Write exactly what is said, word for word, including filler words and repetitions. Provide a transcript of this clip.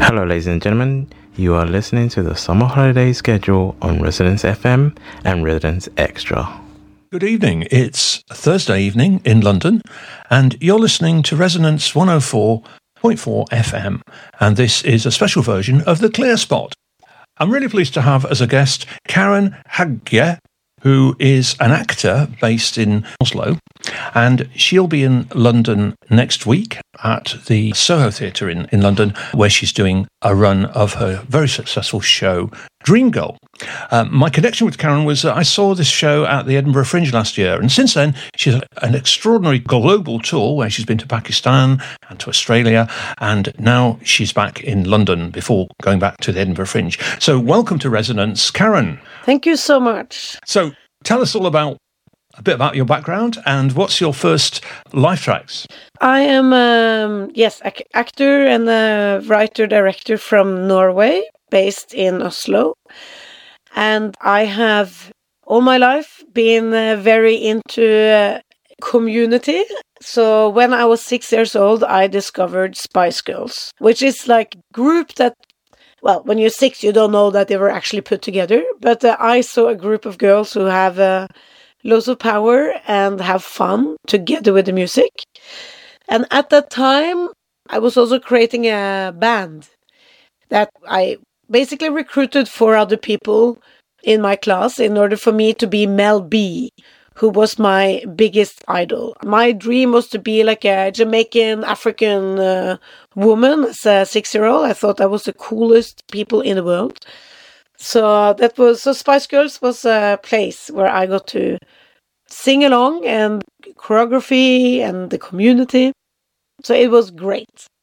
Hello, ladies and gentlemen. You are listening to the summer holiday schedule on Residence F M and Residence Extra. Good evening. It's Thursday evening in London, and you're listening to Resonance one oh four point four F M, and this is a special version of The Clear Spot. I'm really pleased to have as a guest Karen Hagge, who is an actor based in Oslo, and she'll be in London next week at the Soho Theatre in, in London, where she's doing a run of her very successful show, Dream Girl. Um, my connection with Karen was uh, I saw this show at the Edinburgh Fringe last year, and since then she's had an extraordinary global tour where she's been to Pakistan and to Australia, and now she's back in London before going back to the Edinburgh Fringe. So welcome to Resonance, Karen. Thank you so much. So tell us all about a bit about your background and what's your first live tracks? I am, um, yes, ac- actor and a writer-director from Norway, based in Oslo. And I have all my life been uh, very into uh, community. So when I was six years old, I discovered Spice Girls, which is like a group that, well, when you're six, you don't know that they were actually put together. But uh, I saw a group of girls who have uh, lots of power and have fun together with the music. And at that time, I was also creating a band that I basically recruited four other people in my class in order for me to be Mel B, who was my biggest idol. My dream was to be like a Jamaican African uh, woman as a six-year-old. I thought I was the coolest people in the world. So that was so Spice Girls was a place where I got to sing along and choreography and the community. So it was great.